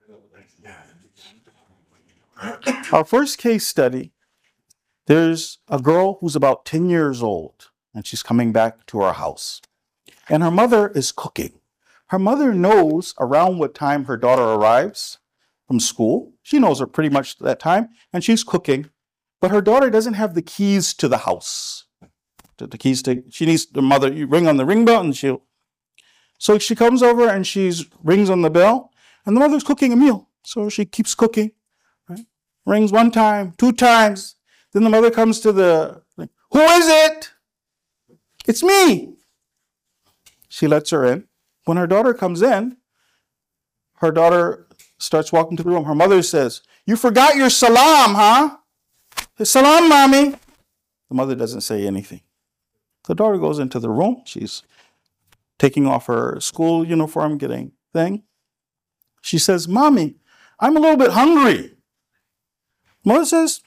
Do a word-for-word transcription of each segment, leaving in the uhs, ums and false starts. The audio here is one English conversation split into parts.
Our first case study, there's a girl who's about ten years old, and she's coming back to our house. And her mother is cooking. Her mother knows around what time her daughter arrives from school. She knows her pretty much that time, and she's cooking. But her daughter doesn't have the keys to the house. The, the keys to, she needs the mother, you ring on the ring bell, and she'll. So she comes over and she rings on the bell, and the mother's cooking a meal. So she keeps cooking, right? Rings one time, two times. Then the mother comes to the, like, who is it? It's me. She lets her in. When her daughter comes in, her daughter starts walking to the room. Her mother says, you forgot your salam, huh? Salam, mommy. The mother doesn't say anything. The daughter goes into the room. She's taking off her school uniform, getting thing. She says, mommy, I'm a little bit hungry. Mother says,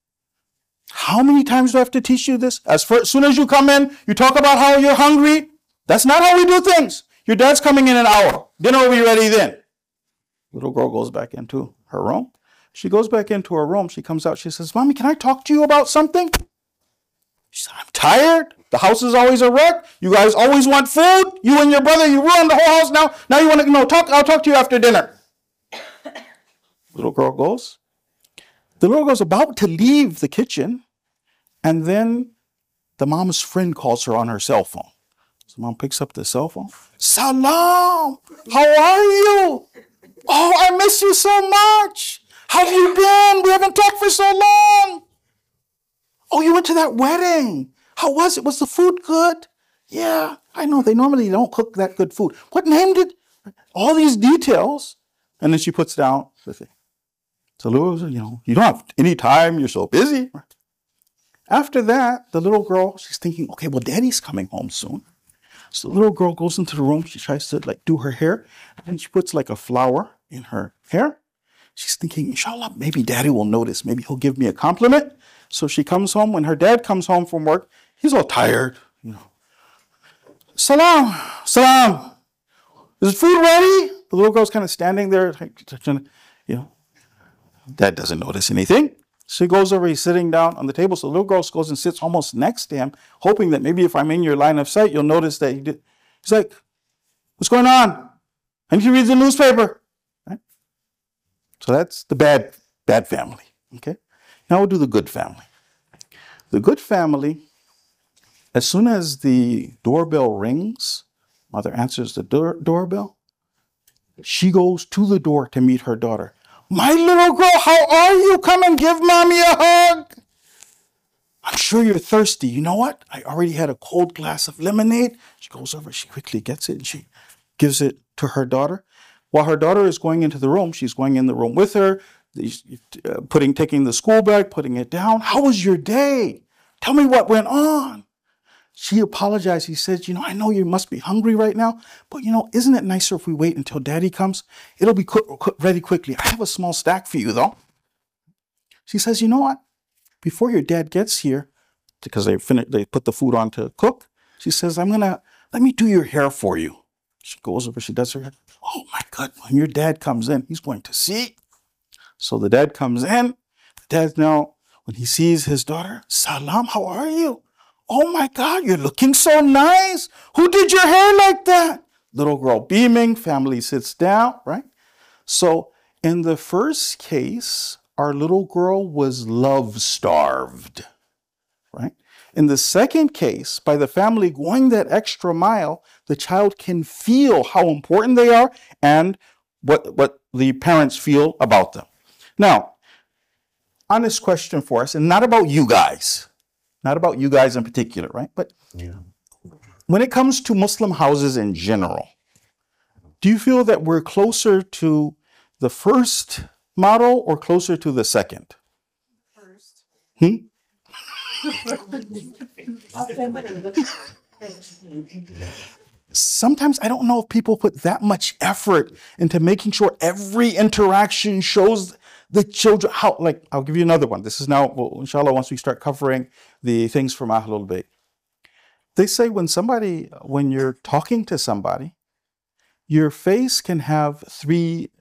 how many times do I have to teach you this? As, for, as soon as you come in, you talk about how you're hungry. That's not how we do things. Your dad's coming in an hour. Dinner will be ready then. Little girl goes back into her room. She goes back into her room. She comes out. She says, mommy, can I talk to you about something? She said, I'm tired. The house is always a wreck. You guys always want food. You and your brother, you ruined the whole house now. Now you want to, you know, talk. I'll talk to you after dinner. Little girl goes. The little girl's about to leave the kitchen. And then the mom's friend calls her on her cell phone. So mom picks up the cell phone. Salam, how are you? Oh, I miss you so much. How have you been? We haven't talked for so long. Oh, you went to that wedding. How was it? Was the food good? Yeah, I know. They normally don't cook that good food. What name did? All these details. And then she puts down the thing. So, you know, you don't have any time. You're so busy. After that, the little girl, she's thinking, okay, well, daddy's coming home soon. So the little girl goes into the room. She tries to like do her hair. And she puts like a flower in her hair. She's thinking, inshallah, maybe daddy will notice. Maybe he'll give me a compliment. So she comes home. When her dad comes home from work, he's all tired, you know. Salam, salam. Is food ready? The little girl's kind of standing there, you know. Dad doesn't notice anything. She goes over, he's sitting down on the table. So the little girl goes and sits almost next to him, hoping that maybe if I'm in your line of sight, you'll notice that he did. He's like, what's going on? I need to read the newspaper. Right? So that's the bad, bad family. Okay. Now we'll do the good family. The good family, as soon as the doorbell rings, mother answers the door, doorbell. She goes to the door to meet her daughter. My little girl, how are you? Come and give mommy a hug. I'm sure you're thirsty. You know what? I already had a cold glass of lemonade. She goes over, she quickly gets it, and she gives it to her daughter. While her daughter is going into the room, she's going in the room with her, uh, putting, taking the school bag, putting it down. How was your day? Tell me what went on. She apologized. He said, you know, I know you must be hungry right now, but, you know, isn't it nicer if we wait until daddy comes? It'll be cook, cook, ready quickly. I have a small stack for you, though. She says, you know what? Before your dad gets here, because they fin- they put the food on to cook, she says, I'm going to, let me do your hair for you. She goes over, she does her hair. Oh, my God, when your dad comes in, he's going to see. So the dad comes in. The dad now, when he sees his daughter, Salam, how are you? Oh my God, you're looking so nice. Who did your hair like that? Little girl beaming, family sits down, right? So in the first case, our little girl was love-starved, right? In the second case, by the family going that extra mile, the child can feel how important they are and what, what the parents feel about them. Now, honest question for us, and not about you guys. Not about you guys in particular, right? But yeah. When it comes to Muslim houses in general, do you feel that we're closer to the first model or closer to the second? First. Hmm? Sometimes I don't know if people put that much effort into making sure every interaction shows the children how, like, I'll give you another one. This is now, well, inshallah, once we start covering the things from Ahlul Bayt. They say when somebody, when you're talking to somebody, your face can have three